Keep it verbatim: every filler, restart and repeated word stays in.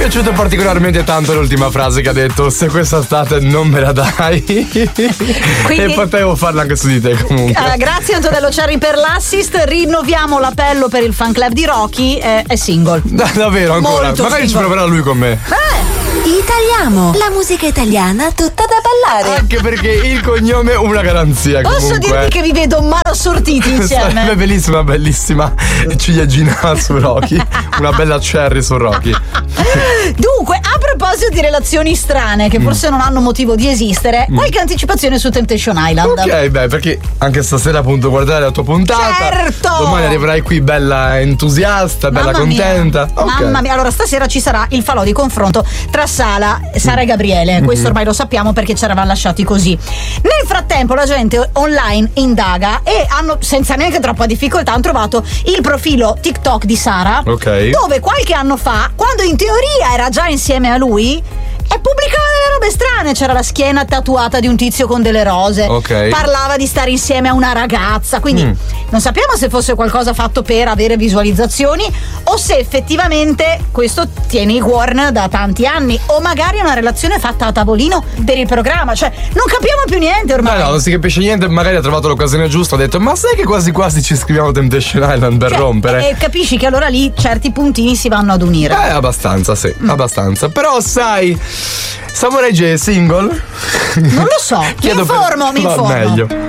piaciuta particolarmente tanto l'ultima frase che ha detto: se quest'estate non me la dai. Quindi, e potevo farla anche su di te comunque. Uh, grazie Antonello Cherry per l'assist. Rinnoviamo l'appello per il fan club di Rocky. eh, È single. Da, davvero ancora. Molto magari single. ci proverà lui con me. Eh Italiamo, la musica italiana tutta da ballare. Anche perché il cognome è una garanzia. Posso comunque. dirti che vi vedo mano sortiti insieme. Sarebbe bellissima, bellissima ciliegina su Rocky. Una bella cherry su Rocky. Dunque, a proposito di relazioni strane che forse mm. non hanno motivo di esistere, mm. qualche anticipazione su Temptation Island. Ok, beh, perché anche stasera appunto guardare la tua puntata. Certo! Domani arriverai qui bella entusiasta, bella Mamma contenta. Mia. Okay. Mamma mia, allora stasera ci sarà il falò di confronto tra Sara, Sara e Gabriele. Questo mm-hmm. ormai lo sappiamo perché ci eravamo lasciati così. Nel frattempo la gente online indaga e hanno, senza neanche troppa difficoltà, hanno trovato il profilo TikTok di Sara, okay. dove qualche anno fa, quando in teoria era già insieme a lui, e pubblicava delle robe strane. C'era la schiena tatuata di un tizio con delle rose, okay. parlava di stare insieme a una ragazza, quindi mm. non sappiamo se fosse qualcosa fatto per avere visualizzazioni o se effettivamente questo tiene i Warren da tanti anni, o magari è una relazione fatta a tavolino per il programma. Cioè non capiamo più niente ormai. No, no, non si capisce niente. Magari ha trovato l'occasione giusta, ha detto: ma sai che quasi quasi ci scriviamo Temptation Island per cioè, rompere. E capisci che allora lì certi puntini si vanno ad unire. Eh, abbastanza, sì, mm. abbastanza. Però sai, Samurai J è single? Non lo so, mi Chiedo informo, per... mi Va informo. meglio.